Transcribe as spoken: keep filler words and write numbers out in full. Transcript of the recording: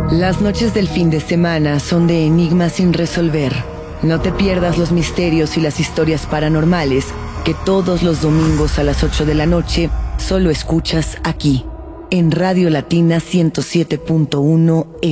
Las noches del fin de semana son de enigmas sin resolver. No te pierdas los misterios y las historias paranormales que todos los domingos a las ocho de la noche solo escuchas aquí, en Radio Latina ciento siete punto uno.